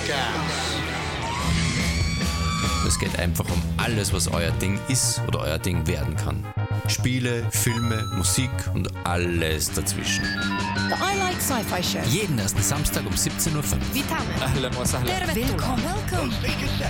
Es geht einfach um alles, was euer Ding ist oder euer Ding werden kann. Spiele, Filme, Musik und alles dazwischen. The I Like Sci-Fi Show. Jeden ersten Samstag um 17.05 Uhr. Witamy. أهلا وسهلا. Willkommen.